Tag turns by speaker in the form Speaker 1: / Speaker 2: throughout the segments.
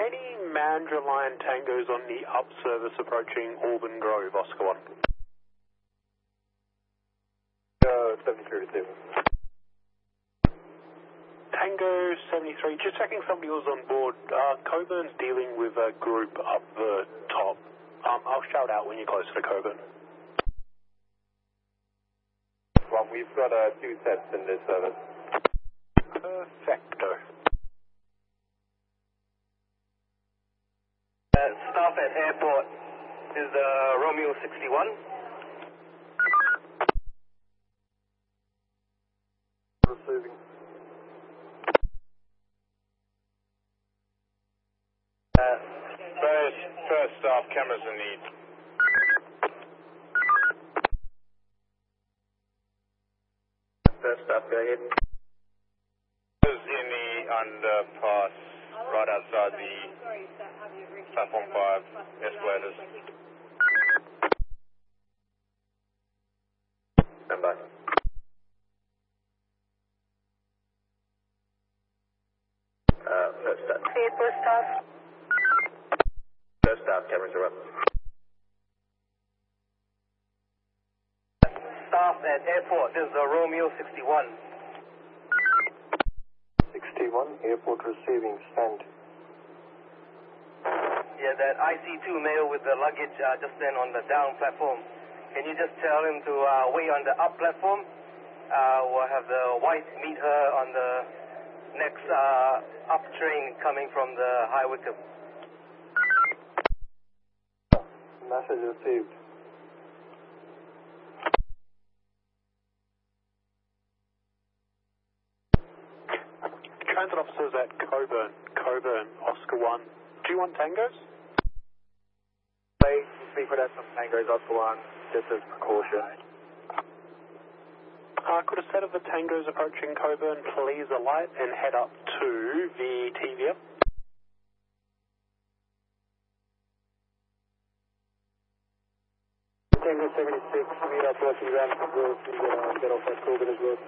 Speaker 1: Any Mandurah Line tangos on the up service approaching Auburn Grove, Oscar 1?
Speaker 2: 73 to 7.
Speaker 1: Tango 73, just checking somebody was on board. Coburn's dealing with a group up the top. I'll shout out when you're close to Coburn.
Speaker 2: Well, we've got 2 sets in this service.
Speaker 1: Perfecto.
Speaker 3: Staff at airport is Romeo 61.
Speaker 2: Receiving.
Speaker 4: First staff cameras in need.
Speaker 2: First staff, go ahead.
Speaker 4: Is in the underpass right outside the platform 5 escalators.
Speaker 2: Stand by. First staff.
Speaker 5: Airport staff.
Speaker 2: First staff, cameras are up.
Speaker 3: Staff at airport is Romeo 61.
Speaker 2: 61, airport receiving, stand.
Speaker 3: Yeah, that IC2 male with the luggage just then on the down platform. Can you just tell him to wait on the up platform? We'll have the white meet her on the next up train coming from the High Wycombe.
Speaker 2: Message received.
Speaker 1: Transit officers at Coburn, Oscar 1. Do you want tangos?
Speaker 2: Speak for that some tangos, Oscar 1, just as precaution.
Speaker 1: Could a set of the tangos approaching Coburn please alight and head up to the TVA?
Speaker 2: Tango 76, we are approaching Ramsey Grove, get off at Coburn as well.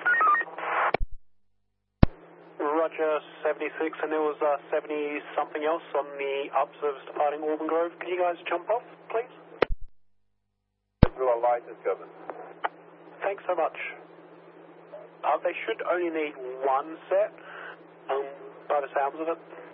Speaker 1: Roger, 76, and there was 70 something else on the up service departing Auburn Grove. Can you guys jump off, please?
Speaker 2: Blue light is covered.
Speaker 1: Thanks so much. They should only need one set, by the sounds of it.